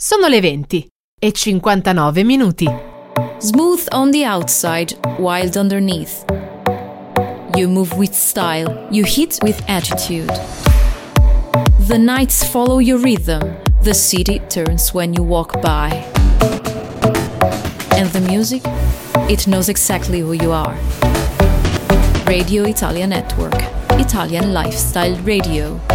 Sono le 20:59. Smooth on the outside, wild underneath. You move with style, you hit with attitude. The nights follow your rhythm, the city turns when you walk by. And the music, it knows exactly who you are. Radio Italia Network, Italian Lifestyle Radio.